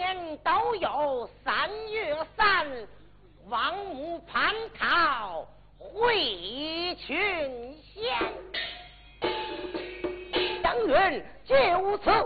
年都有3月3，王母蟠桃会群仙，相愿就此